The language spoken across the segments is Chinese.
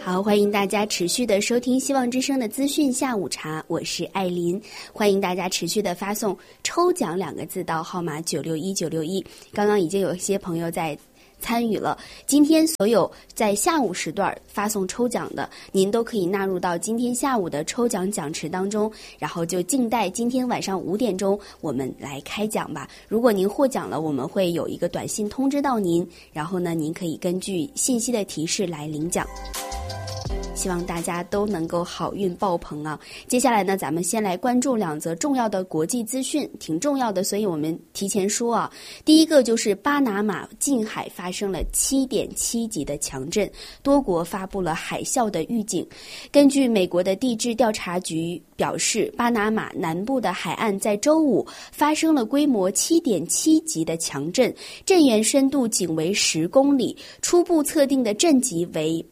好，欢迎大家持续的收听希望之声的资讯下午茶，我是艾琳。欢迎大家持续的发送抽奖2个字到号码961961。刚刚已经有一些朋友在参与了，今天所有在下午时段发送抽奖的，您都可以纳入到今天下午的抽奖奖池当中，然后就静待今天晚上5点钟我们来开奖吧。如果您获奖了，我们会有一个短信通知到您，然后呢，您可以根据信息的提示来领奖。希望大家都能够好运爆棚啊！接下来呢，咱们先来关注2则重要的国际资讯，挺重要的，所以我们提前说啊。第一个就是巴拿马近海发生了7.7级的强震，多国发布了海啸的预警。根据美国的地质调查局表示，巴拿马南部的海岸在周五发生了规模7.7级的强震，震源深度仅为10公里，初步测定的震级为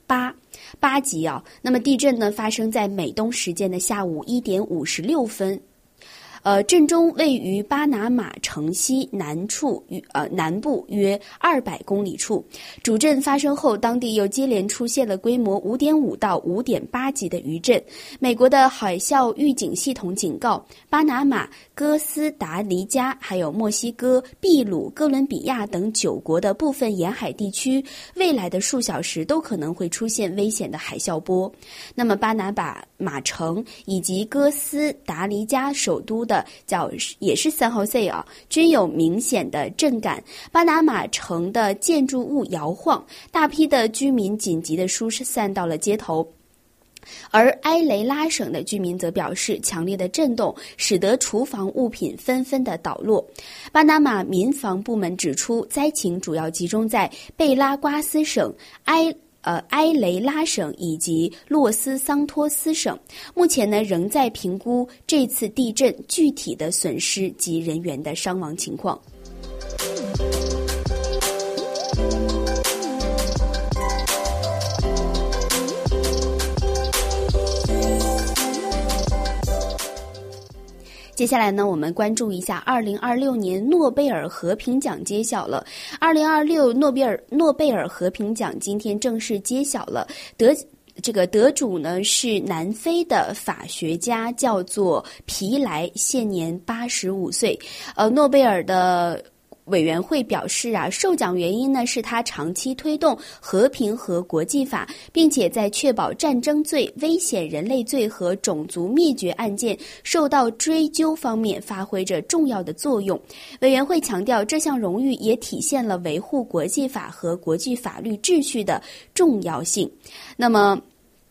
8级啊。那么地震呢发生在美东时间的下午1点56分。震中位于巴拿马城西南部约200公里处。主震发生后，当地又接连出现了规模5.5到5.8级的余震。美国的海啸预警系统警告，巴拿马、哥斯达黎加、还有墨西哥、秘鲁、哥伦比亚等9国的部分沿海地区，未来的数小时都可能会出现危险的海啸波。那么巴拿马城以及哥斯达黎加首都的也是San Jose啊，均有明显的震感。巴拿马城的建筑物摇晃，大批的居民紧急的疏散到了街头。而埃雷拉省的居民则表示，强烈的震动使得厨房物品纷纷的倒落。巴拿马民防部门指出，灾情主要集中在贝拉瓜斯省、埃雷拉省以及洛斯桑托斯省。目前呢，仍在评估这次地震具体的损失及人员的伤亡情况。接下来呢，我们关注一下2026年诺贝尔和平奖揭晓了。2026诺贝尔和平奖今天正式揭晓了，得主呢是南非的法学家，叫做皮莱，现年85岁。诺贝尔的委员会表示啊，受奖原因呢是他长期推动和平和国际法，并且在确保战争罪、危险人类罪和种族灭绝案件受到追究方面发挥着重要的作用。委员会强调，这项荣誉也体现了维护国际法和国际法律秩序的重要性。那么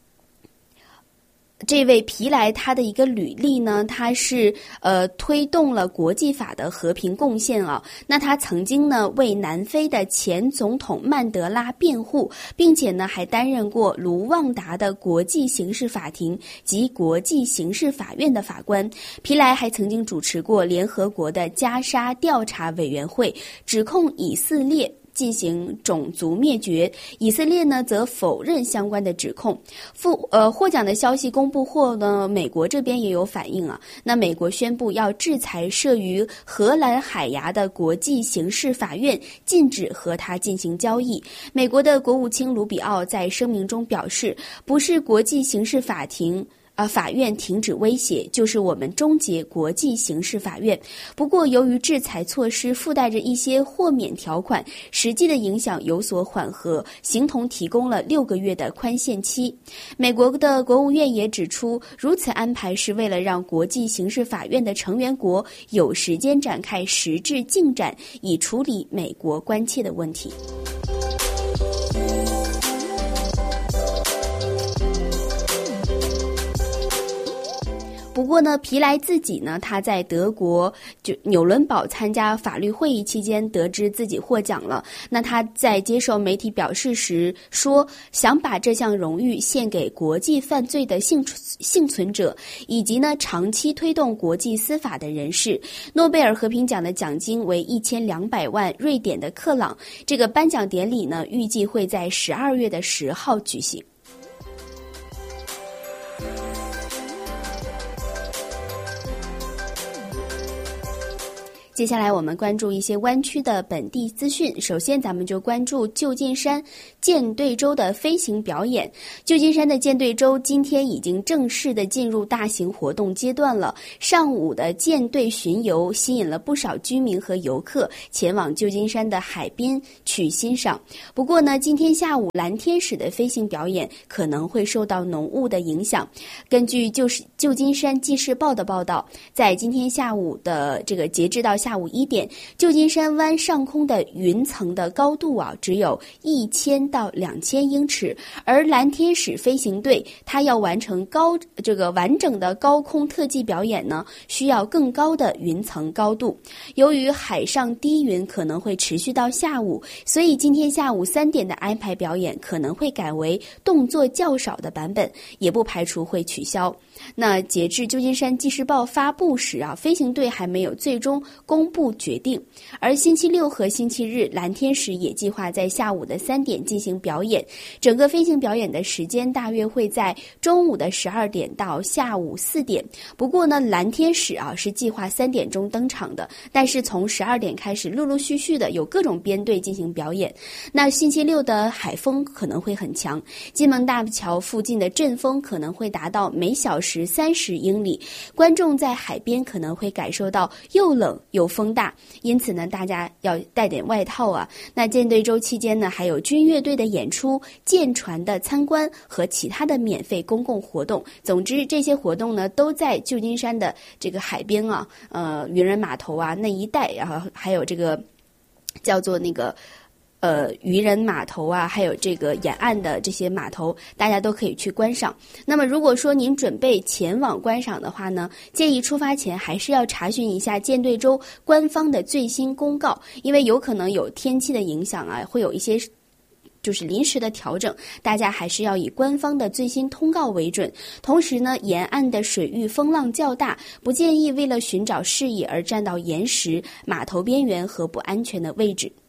这位皮莱他的一个履历呢，他是推动了国际法的和平贡献啊。那他曾经呢为南非的前总统曼德拉辩护，并且呢还担任过卢旺达的国际刑事法庭及国际刑事法院的法官。皮莱还曾经主持过联合国的加沙调查委员会，指控以色列进行种族灭绝，以色列呢则否认相关的指控。获奖的消息公布后呢，美国这边也有反应啊。那美国宣布要制裁设于荷兰海牙的国际刑事法院，禁止和它进行交易。美国的国务卿卢比奥在声明中表示，不是国际刑事法院停止威胁，就是我们终结国际刑事法院。不过由于制裁措施附带着一些豁免条款，实际的影响有所缓和，形同提供了6个月的宽限期。美国的国务院也指出，如此安排是为了让国际刑事法院的成员国有时间展开实质进展，以处理美国关切的问题。不过呢，皮莱自己呢，他在德国纽伦堡参加法律会议期间得知自己获奖了。那他在接受媒体表示时说，想把这项荣誉献给国际犯罪的幸存者，以及呢长期推动国际司法的人士。诺贝尔和平奖的奖金为1200万瑞典的克朗。这个颁奖典礼呢，预计会在12月10号举行。接接下来我们关注一些湾区的本地资讯。首先咱们就关注旧金山舰队周的飞行表演。旧金山的舰队周今天已经正式的进入大型活动阶段了。上午的舰队巡游吸引了不少居民和游客前往旧金山的海滨去欣赏。不过呢，今天下午蓝天使的飞行表演可能会受到浓雾的影响。根据旧金山纪事报的报道，在今天下午的这个截至到下午1点，旧金山湾上空的云层的高度只有1000到2000英尺，而蓝天使飞行队它要完成完整的高空特技表演呢，需要更高的云层高度。由于海上低云可能会持续到下午，所以今天下午3点的安排表演可能会改为动作较少的版本，也不排除会取消。那截至旧金山纪事报发布时飞行队还没有最终公布决定。而星期六和星期日，蓝天使也计划在下午的3点进行表演。整个飞行表演的时间大约会在中午的12点到下午4点。不过呢，蓝天使是计划3点钟登场的，但是从12点开始，陆陆续续的有各种编队进行表演。那星期六的海风可能会很强，金门大桥附近的阵风可能会达到每小时30英里，观众在海边可能会感受到又冷又风大，因此呢，大家要带点外套那舰队周期间呢，还有军乐队的演出、舰船的参观和其他的免费公共活动。总之，这些活动呢都在旧金山的这个海边渔人码头那一带，然后还有这个叫做那个渔人码头还有这个沿岸的这些码头，大家都可以去观赏。那么如果说您准备前往观赏的话呢，建议出发前还是要查询一下舰队周官方的最新公告，因为有可能有天气的影响会有一些就是临时的调整，大家还是要以官方的最新通告为准。同时呢，沿岸的水域风浪较大，不建议为了寻找视野而站到岩石、码头边缘和不安全的位置。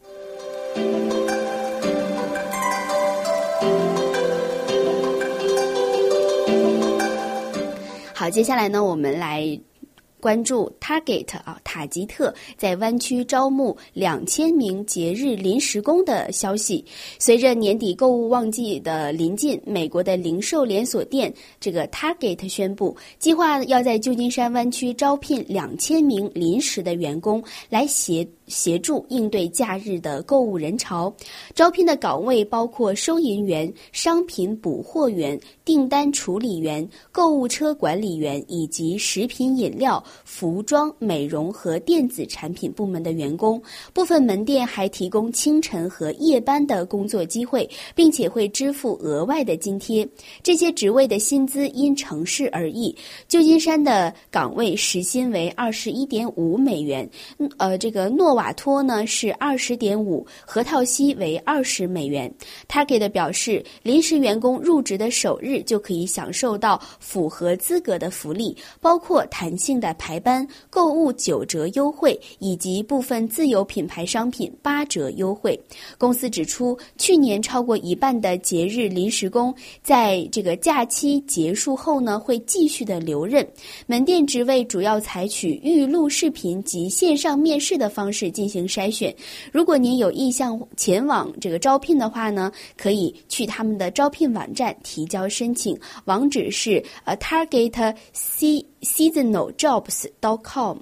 好，接下来呢，我们来关注 Target 塔吉特在湾区招募2000名节日临时工的消息。随着年底购物旺季的临近，美国的零售连锁店这个 Target 宣布，计划要在旧金山湾区招聘2000名临时的员工来协助应对假日的购物人潮。招聘的岗位包括收银员、商品补货员、订单处理员、购物车管理员以及食品饮料、服装、美容和电子产品部门的员工。部分门店还提供清晨和夜班的工作机会，并且会支付额外的津贴。这些职位的薪资因城市而异。旧金山的岗位时薪为21.5美元，这个诺瓦托呢是20.5，核桃溪为20美元。Target 表示，临时员工入职的首日就可以享受到符合资格的福利，包括弹性的排班、购物9折优惠以及部分自有品牌商品8折优惠。公司指出，去年超过一半的节日临时工在这个假期结束后呢，会继续的留任。门店职位主要采取预录视频及线上面试的方式进行筛选。如果您有意向前往这个招聘的话呢，可以去他们的招聘网站提交申请，网址是target seasonaljobs.com。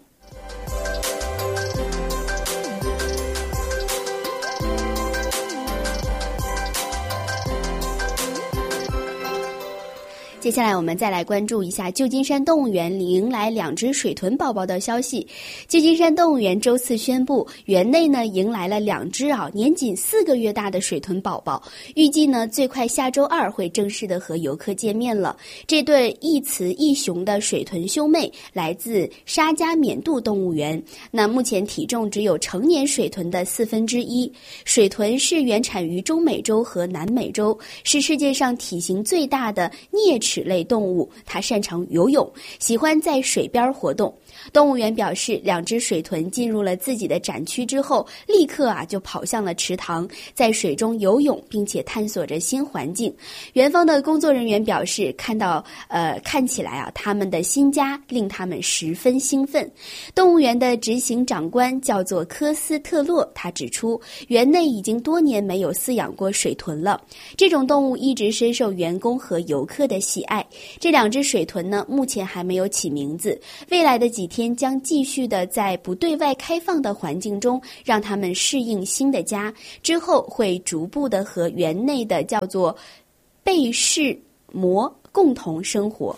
接下来我们再来关注一下旧金山动物园迎来2只水豚宝宝的消息。旧金山动物园周四宣布，园内呢迎来了2只年仅4个月大的水豚宝宝，预计呢最快下周2会正式的和游客见面了。这对一雌一雄的水豚兄妹来自沙加缅度动物园，那目前体重只有成年水豚的1/4。水豚是原产于中美洲和南美洲，是世界上体型最大的啮齿齿类动物，它擅长游泳，喜欢在水边活动。动物园表示，2只水豚进入了自己的展区之后，立刻就跑向了池塘，在水中游泳，并且探索着新环境。园方的工作人员表示，看起来他们的新家令他们十分兴奋。动物园的执行长官叫做科斯特洛，他指出，园内已经多年没有饲养过水豚了，这种动物一直深受员工和游客的喜爱。这2只水豚呢，目前还没有起名字，未来的几天将继续的在不对外开放的环境中让它们适应新的家，之后会逐步的和园内的叫做贝氏貘共同生活。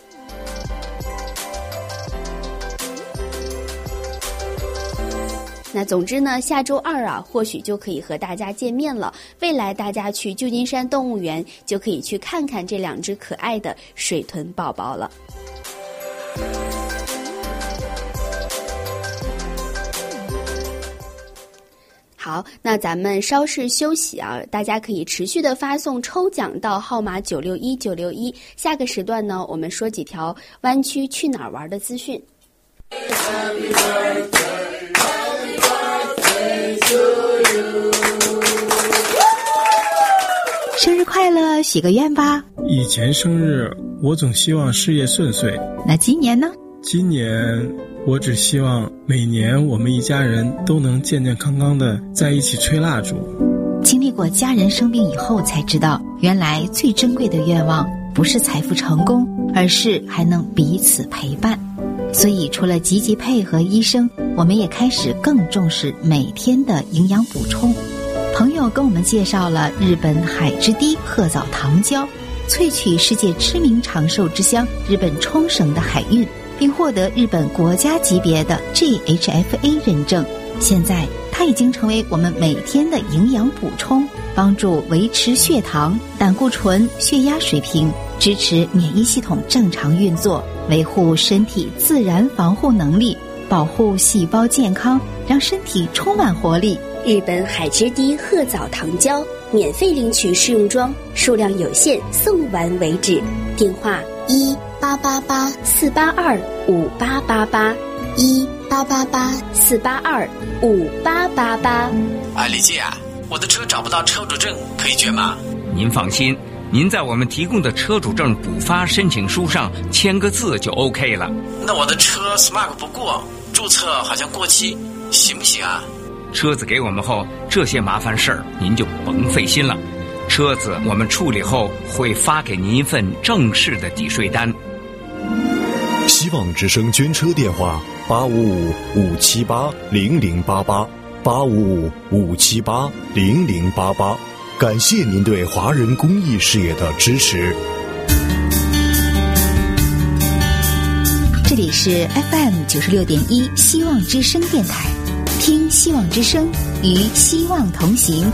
那总之呢，下周2或许就可以和大家见面了。未来大家去旧金山动物园就可以去看看这2只可爱的水豚宝宝了。好，那咱们稍事休息大家可以持续的发送抽奖到号码961961。下个时段呢，我们说几条湾区去哪儿玩的资讯。Happy birthday, happy birthday to you. 生日快乐，许个愿吧。 以前生日我总希望事业顺遂， 那今年呢？ 今年我只希望每年我们一家人都能健健康康的在一起吹蜡烛。 经历过家人生病以后才知道，原来最珍贵的愿望不是财富成功，而是还能彼此陪伴。所以除了积极配合医生，我们也开始更重视每天的营养补充。朋友跟我们介绍了日本海之堤褐藻糖胶，萃取世界知名长寿之乡日本冲绳的海运，并获得日本国家级别的 GHFA 认证。现在它已经成为我们每天的营养补充，帮助维持血糖、胆固醇、血压水平，支持免疫系统正常运作，维护身体自然防护能力，保护细胞健康，让身体充满活力。 日本海之堤褐藻糖胶，免费领取试用装，数量有限，送完为止。电话1-888-482-5888，1-888-482-5888。 李姐我的车找不到车主证，可以捐吗？ 您放心，您在我们提供的车主证补发申请书上签个字就 OK 了。 那我的车 SMART 不过，注册好像过期，行不行啊？ 车子给我们后，这些麻烦事儿您就甭费心了。车子我们处理后会发给您一份正式的抵税单。 希望之声捐车电话855-578-0088，855-578-0088。感谢您对华人公益事业的支持。 这里是 FM 96.1希望之声电台，听希望之声，与希望同行。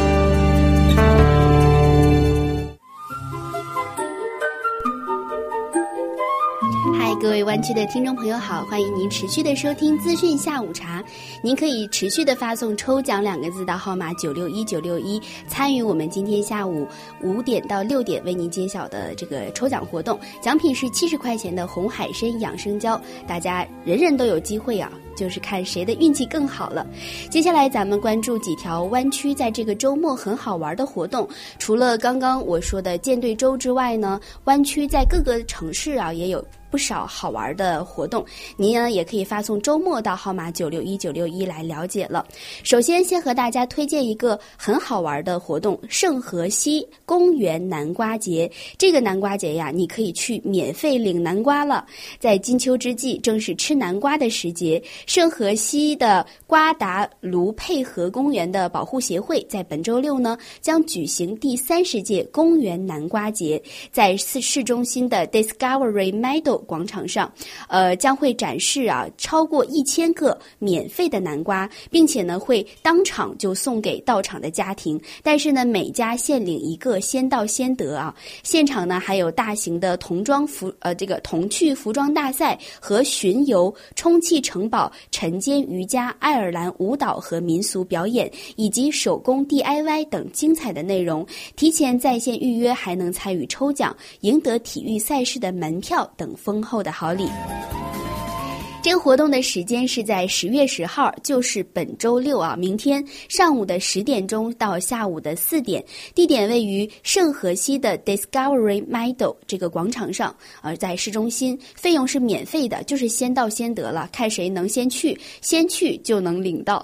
各位湾区的听众朋友好，欢迎您持续的收听资讯下午茶。您可以持续的发送抽奖2个字到号码961961，参与我们今天下午5点到6点为您揭晓的这个抽奖活动。奖品是70块钱的红海参养生胶，大家人人都有机会就是看谁的运气更好了。接下来咱们关注几条湾区在这个周末很好玩的活动。除了刚刚我说的舰队周之外呢，湾区在各个城市也有不少好玩的活动，您呢也可以发送周末到号码961961来了解了。首先和大家推荐一个很好玩的活动，圣荷西公园南瓜节。这个南瓜节你可以去免费领南瓜了。在金秋之际，正是吃南瓜的时节，圣荷西的瓜达卢佩河公园的保护协会在本周6呢将举行第30届公园南瓜节，在市中心的 Discovery Meadow 广场上，将会展示超过1000个免费的南瓜，并且呢会当场就送给到场的家庭，但是呢每家限领1个，先到先得现场呢还有大型的童趣服装大赛和巡游充气城堡晨间瑜伽、爱尔兰舞蹈和民俗表演，以及手工 DIY 等精彩的内容。提前在线预约还能参与抽奖，赢得体育赛事的门票等丰厚的好礼。这个活动的时间是在10月10号，就是本周六啊，明天上午的10点钟到下午的4点，地点位于圣荷西的 Discovery Meadow 这个广场上，在市中心，费用是免费的，就是先到先得了，看谁能先去就能领到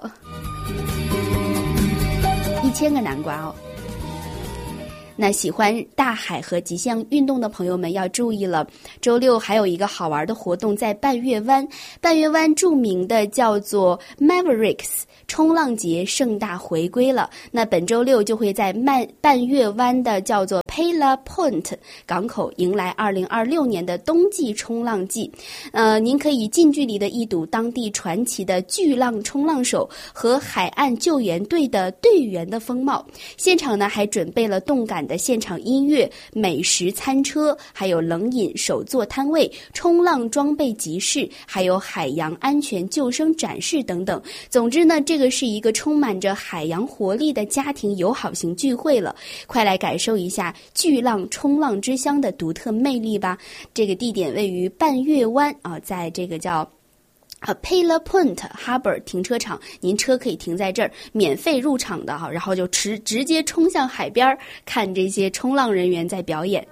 1000个南瓜哦。那喜欢大海和极限运动的朋友们要注意了，周六还有一个好玩的活动在半月湾。半月湾著名的叫做 Mavericks 冲浪节盛大回归了。那本周六就会在半月湾的叫做 Pela Point 港口迎来2026年的冬季冲浪季。您可以近距离的一睹当地传奇的巨浪冲浪手和海岸救援队的队员的风貌。现场呢还准备了动感的现场音乐、美食餐车，还有冷饮手作摊位、冲浪装备集市，还有海洋安全救生展示等等。总之呢，这个是一个充满着海洋活力的家庭友好型聚会了，快来感受一下巨浪冲浪之乡的独特魅力吧。这个地点位于半月湾啊，在这个叫Pela Point Harbor 停车场，您车可以停在这儿，免费入场的哈，然后就直接冲向海边看这些冲浪人员在表演。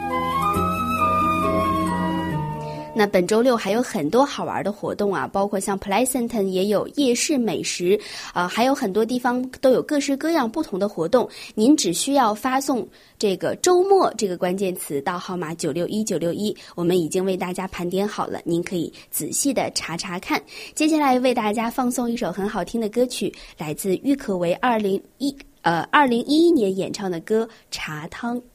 那本周六还有很多好玩的活动啊，包括像 Pleasanton 也有夜市美食，还有很多地方都有各式各样不同的活动。您只需要发送这个周末这个关键词到号码961961，我们已经为大家盘点好了，您可以仔细的查查看。接下来为大家放送一首很好听的歌曲，来自郁可唯2011年演唱的歌《茶汤》。